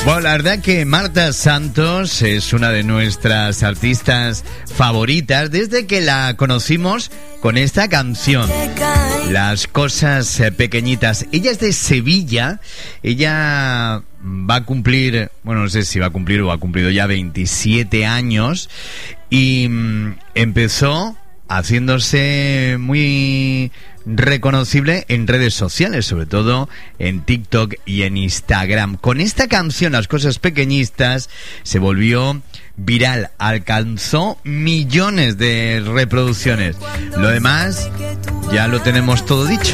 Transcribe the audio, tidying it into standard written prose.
Bueno, la verdad que Marta Santos es una de nuestras artistas favoritas desde que la conocimos con esta canción, Las cosas pequeñitas. Ella es de Sevilla, ella va a cumplir, bueno, no sé si va a cumplir o ha cumplido ya 27 años y empezó haciéndose muy reconocible en redes sociales, sobre todo en TikTok y en Instagram. Con esta canción, Las cosas pequeñitas, se volvió viral, alcanzó millones de reproducciones. Lo demás ya lo tenemos todo dicho.